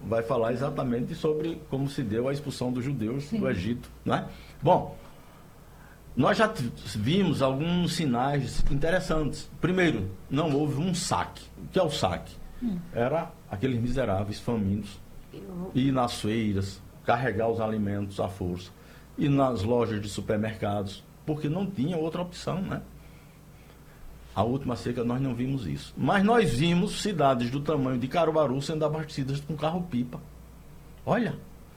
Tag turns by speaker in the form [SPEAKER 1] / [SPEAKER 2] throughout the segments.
[SPEAKER 1] vai falar exatamente sobre como se deu a expulsão dos judeus do Egito, né? Bom, nós já vimos alguns sinais interessantes. Primeiro, não houve um saque. O que é o saque? Era aqueles miseráveis famintos ir nas feiras, carregar os alimentos à força, ir nas lojas de supermercados, porque não tinha outra opção, né? A última seca nós não vimos isso. Mas nós vimos cidades do tamanho de Caruaru sendo abastecidas com carro-pipa. Olha,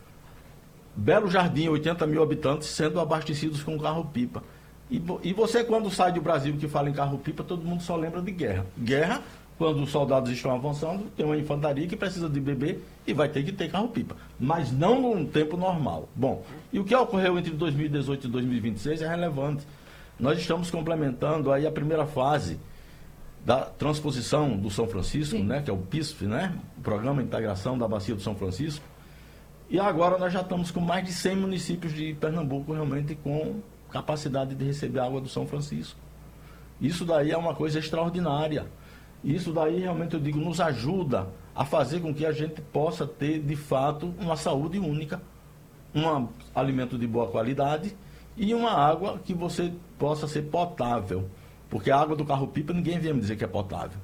[SPEAKER 1] Belo Jardim, 80 mil habitantes sendo abastecidos com carro-pipa. E você, quando sai do Brasil que fala em carro-pipa, todo mundo só lembra de guerra. Guerra, quando os soldados estão avançando, tem uma infantaria que precisa de beber e vai ter que ter carro-pipa. Mas não num tempo normal. Bom, e o que ocorreu entre 2018 e 2026 é relevante. Nós estamos complementando aí a primeira fase da transposição do São Francisco, né, que é o PISF, né, o Programa de Integração da Bacia do São Francisco. E agora nós já estamos com mais de 100 municípios de Pernambuco realmente com capacidade de receber água do São Francisco. Isso daí é uma coisa extraordinária. Isso daí realmente, eu digo, nos ajuda a fazer com que a gente possa ter, de fato, uma saúde única, um alimento de boa qualidade e uma água que você possa ser potável. Porque a água do carro-pipa, ninguém vem me dizer que é potável.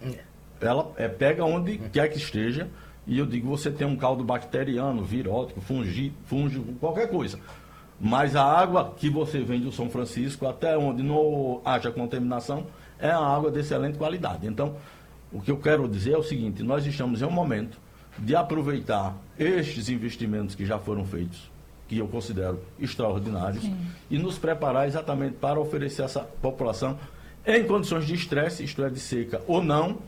[SPEAKER 1] Ela pega onde quer que esteja, e eu digo, você tem um caldo bacteriano, virótico, fúngico, qualquer coisa. Mas a água que você vende do São Francisco, até onde não haja contaminação, é a água de excelente qualidade. Então, o que eu quero dizer é o seguinte, nós estamos em um momento de aproveitar estes investimentos que já foram feitos, que eu considero extraordinários, e nos preparar exatamente para oferecer a essa população, em condições de estresse, isto é, de seca ou não,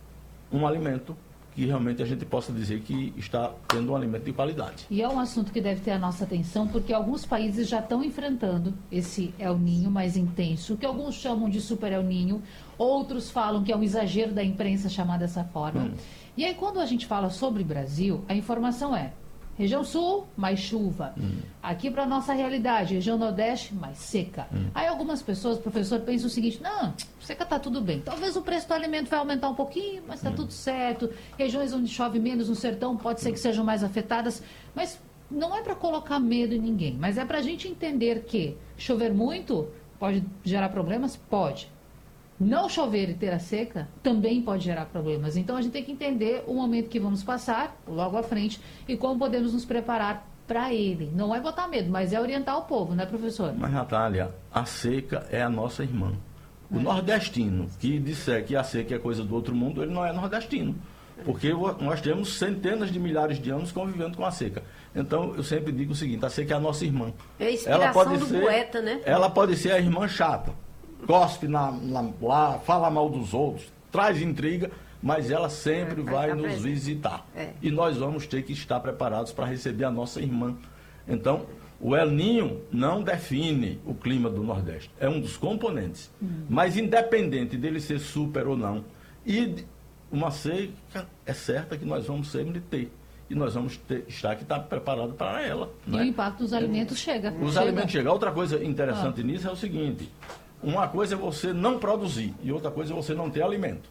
[SPEAKER 1] um alimento que realmente a gente possa dizer que está tendo um alimento de qualidade.
[SPEAKER 2] E é um assunto que deve ter a nossa atenção, porque alguns países já estão enfrentando esse El Niño mais intenso, que alguns chamam de Super El Niño, outros falam que é um exagero da imprensa chamar dessa forma. E aí, quando a gente fala sobre Brasil, a informação é: região sul, mais chuva. Aqui para a nossa realidade, região nordeste, mais seca. Aí algumas pessoas, professor, pensam o seguinte: não, seca está tudo bem. Talvez o preço do alimento vai aumentar um pouquinho, mas está tudo certo. Regiões onde chove menos no sertão pode ser que sejam mais afetadas. Mas não é para colocar medo em ninguém, mas é para a gente entender que chover muito pode gerar problemas? Pode. Não chover e ter a seca também pode gerar problemas. Então a gente tem que entender o momento que vamos passar, logo à frente, e como podemos nos preparar para ele. Não é botar medo, mas é orientar o povo, né, professor?
[SPEAKER 1] Mas, Natália, a seca é a nossa irmã. O nordestino que disser que a seca é coisa do outro mundo, ele não é nordestino. Porque nós temos centenas de milhares de anos convivendo com a seca. Então, eu sempre digo o seguinte, a seca é a nossa irmã.
[SPEAKER 3] É a inspiração do poeta, né?
[SPEAKER 1] Ela pode ser a irmã chata. Cospe lá, fala mal dos outros, traz intriga, mas ela sempre vai nos visitar. E nós vamos ter que estar preparados para receber a nossa irmã. Então, o El Niño não define o clima do Nordeste, é um dos componentes. Mas independente dele ser super ou não, e uma seca é certa que nós vamos sempre ter. E nós vamos estar preparados para ela.
[SPEAKER 2] E o impacto dos alimentos chega.
[SPEAKER 1] Os alimentos chegam. Outra coisa interessante nisso é o seguinte: uma coisa é você não produzir e outra coisa é você não ter alimento.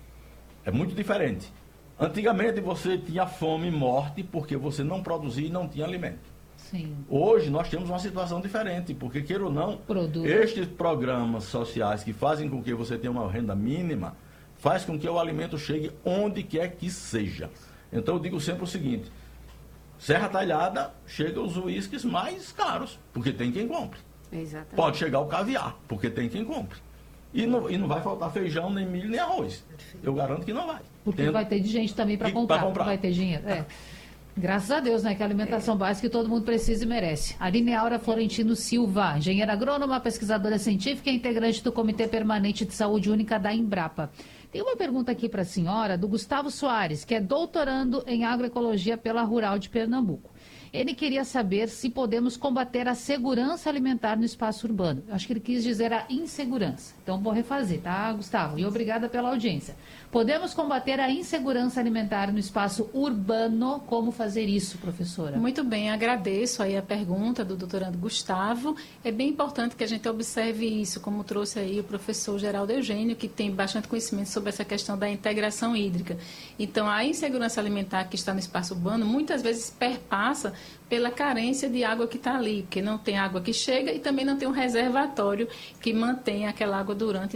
[SPEAKER 1] É muito diferente. Antigamente você tinha fome e morte porque você não produzia e não tinha alimento.
[SPEAKER 2] Sim.
[SPEAKER 1] Hoje nós temos uma situação diferente, porque, queira ou não, estes programas sociais que fazem com que você tenha uma renda mínima, faz com que o alimento chegue onde quer que seja. Então eu digo sempre o seguinte: Serra Talhada chega os uísques mais caros, porque tem quem compre.
[SPEAKER 3] Exatamente.
[SPEAKER 1] Pode chegar o caviar, porque tem quem compre. E não vai faltar feijão, nem milho, nem arroz. Eu garanto que não vai.
[SPEAKER 2] Porque vai ter de gente também para comprar. Vai ter dinheiro. Graças a Deus, né? Que a alimentação básica que todo mundo precisa e merece. Aline Aura Florentino Silva, engenheira agrônoma, pesquisadora científica e integrante do Comitê Permanente de Saúde Única da Embrapa. Tem uma pergunta aqui para a senhora, do Gustavo Soares, que é doutorando em agroecologia pela Rural de Pernambuco. Ele queria saber se podemos combater a segurança alimentar no espaço urbano. Eu acho que ele quis dizer a insegurança. Então, vou refazer, tá, Gustavo? E obrigada pela audiência. Podemos combater a insegurança alimentar no espaço urbano? Como fazer isso, professora?
[SPEAKER 4] Muito bem, agradeço aí a pergunta do doutorando Gustavo. É bem importante que a gente observe isso, como trouxe aí o professor Geraldo Eugênio, que tem bastante conhecimento sobre essa questão da integração hídrica. Então, a insegurança alimentar que está no espaço urbano, muitas vezes perpassa pela carência de água que está ali, porque não tem água que chega e também não tem um reservatório que mantém aquela água durante